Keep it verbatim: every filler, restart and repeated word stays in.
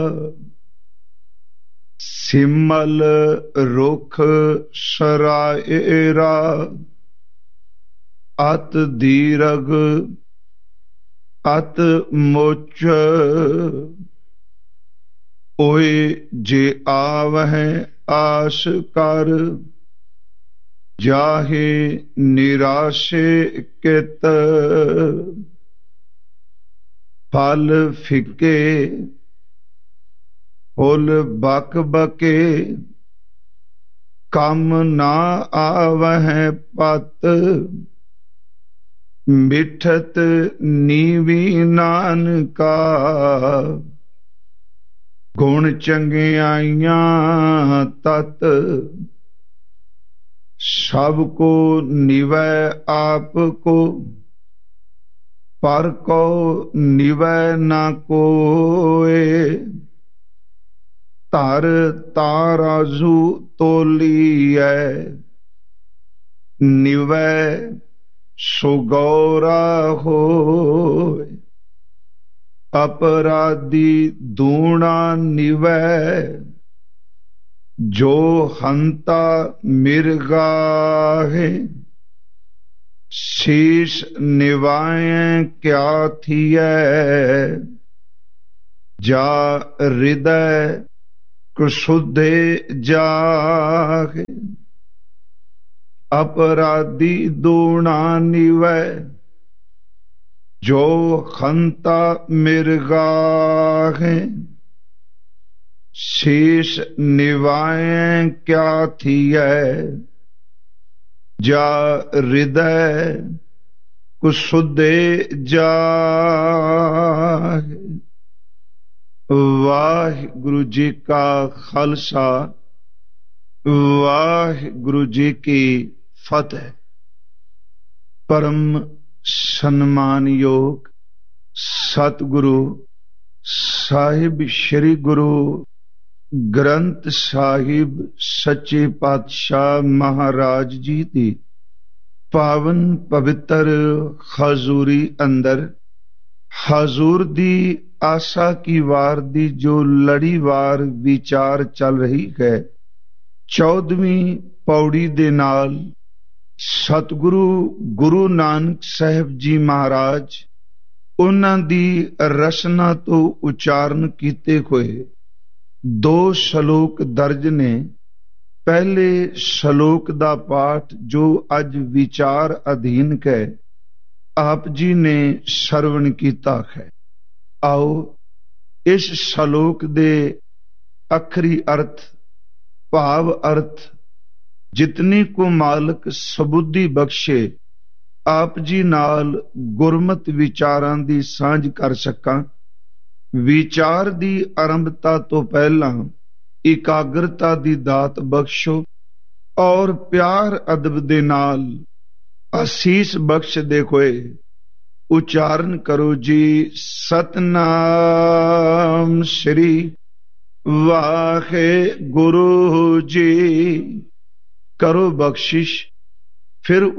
ਸਿਮਲ ਰੁਖ ਸਰਾਏਰਾ, ਅਤ ਦੀਰਘ ਅਤ ਮੁਚ। ਓਏ ਜੇ ਆਵਹਿ ਆਸ ਕਰ, ਜਾਹੇ ਨਿਰਾਸ਼ੇ ਕਿਤ। ਫਲ ਫਿੱਕੇ ਫੁੱਲ ਬਕ ਬਕੇ, ਕੰਮ ਨਾ ਆਵਹਿ ਪਤ। ਮਿਠਤ ਨੀਵੀ ਨਾਨਕਾ, ਗੁਣ ਚੰਗਿਆਈਆਂ ਤਤ। ਸਭ ਕੋ ਨਿਵੈ ਆਪ ਕੋ, ਪਰ ਕੋ ਨਿਵੈ ਨਾ ਕੋਇ। ਧਰ ਤਾਰਾਜੂ ਤੋਲੀਐ, ਨਿਵੈ ਸੁਗੌਰਾ ਹੋਇ। ਅਪਰਾਧੀ ਦੂਣਾ ਨਿਵੈ, ਜੋ ਹੰਤਾ ਮਿਰਗਾਹੇ। ਸ਼ੀਸ਼ ਨਿਵਾਇ ਕਿਆ ਥੀਐ, ਜਾ ਹਿਰਦੈ ਕੁਸੁਧੇ ਜਾਹੇ। ਅਪਰਾਧੀ ਦੂਣਾ ਨਿਵੈ, ਜੋ ਹੰਤਾ ਮਿਰਗਾਹੇ। ਸ਼ੀਸ਼ ਨਿਵਾਇ ਕਿਆ ਥੀਐ, ਜਾ ਹਿਰਦੈ ਕੁਸੁਧੇ ਜਾਹੇ। ਵਾਹਿਗੁਰੂ ਜੀ ਕਾ ਖਾਲਸਾ, ਵਾਹਿਗੁਰੂ ਜੀ ਕੀ ਫਤਿਹ। ਪਰਮ ਸਨਮਾਨਯੋਗ ਸਤਿਗੁਰੂ ਸਾਹਿਬ ਸ੍ਰੀ ਗੁਰੂ ਗ੍ਰੰਥ ਸਾਹਿਬ ਸੱਚੇ ਪਾਤਸ਼ਾਹ ਮਹਾਰਾਜ ਜੀ ਦੀ ਪਾਵਨ ਪਵਿੱਤਰ ਹਜ਼ੂਰੀ ਅੰਦਰ, ਹਜ਼ੂਰ ਦੀ ਆਸਾ ਕੀ ਵਾਰ ਦੀ ਜੋ ਲੜੀਵਾਰ ਵਿਚਾਰ ਚੱਲ ਰਹੀ ਹੈ, ਚੌਦਵੀਂ ਪੌੜੀ ਦੇ ਨਾਲ ਸਤਿਗੁਰੂ ਗੁਰੂ ਨਾਨਕ ਸਾਹਿਬ ਜੀ ਮਹਾਰਾਜ ਉਹਨਾਂ ਦੀ ਰਸਨਾ ਤੋਂ ਉਚਾਰਨ ਕੀਤੇ ਹੋਏ ਦੋ ਸ਼ਲੋਕ ਦਰਜ ਨੇ। ਪਹਿਲੇ ਸ਼ਲੋਕ ਦਾ ਪਾਠ ਜੋ ਅੱਜ ਵਿਚਾਰ ਅਧੀਨ ਹੈ, ਆਪ ਜੀ ਨੇ ਸਰਵਣ ਕੀਤਾ ਹੈ। ਆਓ ਇਸ ਸ਼ਲੋਕ ਦੇ ਅਖਰੀ ਅਰਥ, ਭਾਵ ਅਰਥ ਜਿਤਨੀ ਕੋ ਮਾਲਕ ਸਬੁੱਧੀ ਬਖਸ਼ੇ, ਆਪ ਜੀ ਨਾਲ ਗੁਰਮਤ ਵਿਚਾਰਾਂ ਦੀ ਸਾਂਝ ਕਰ ਸਕਾਂ। ਵਿਚਾਰ ਦੀ ਆਰੰਭਤਾ ਤੋਂ ਪਹਿਲਾਂ ਇਕਾਗਰਤਾ ਦੀ ਦਾਤ ਬਖਸ਼ੋ ਔਰ ਪਿਆਰ ਅਦਬ ਦੇ ਨਾਲ ਅਸੀਸ ਬਖਸ਼ਦੇ ਹੋਏ ਉਚਾਰਨ ਕਰੋ ਜੀ, ਸਤਨਾਮ ਸ੍ਰੀ ਵਾਹਿਗੁਰੂ ਜੀ। ਕਰੋ ਬਖਸ਼ਿਸ਼, ਫਿਰ